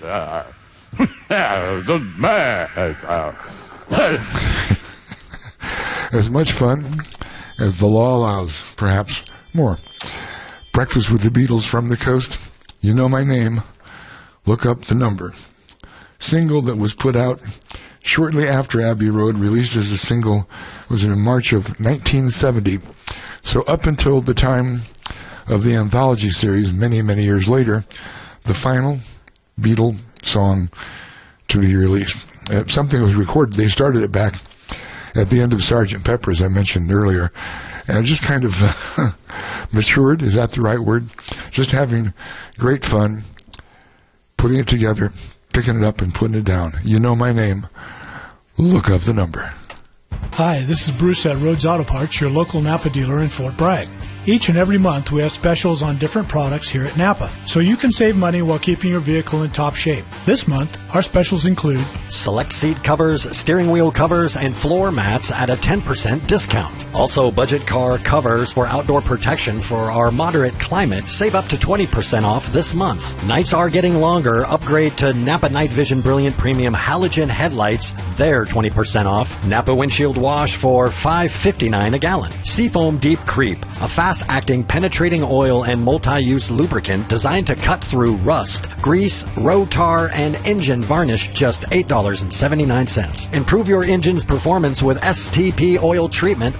As much fun as the law allows, perhaps more. Breakfast with the Beatles from the coast. You know my name. Look up the number. Single that was put out shortly after Abbey Road, released as a single, was in March of 1970. So up until the time of the anthology series, many, many years later, the final Beatle song to be released. Something was recorded. They started it back at the end of Sgt. Pepper, as I mentioned earlier, and it just kind of matured. Is that the right word? Just having great fun, putting it together, picking it up and putting it down. You know my name. Look up the number. Hi, this is Bruce at Rhodes Auto Parts, your local Napa dealer in Fort Bragg. Each and every month, we have specials on different products here at Napa, so you can save money while keeping your vehicle in top shape. This month, our specials include select seat covers, steering wheel covers, and floor mats at a 10% discount. Also, budget car covers for outdoor protection for our moderate climate save up to 20% off this month. Nights are getting longer. Upgrade to Napa Night Vision Brilliant Premium Halogen headlights. They're 20% off. Napa windshield wash for $5.59 a gallon. Seafoam Deep Creep, a fast-acting penetrating oil and multi-use lubricant designed to cut through rust, grease, road tar, and engine varnish, just $8.79. Improve your engine's performance with STP oil treatment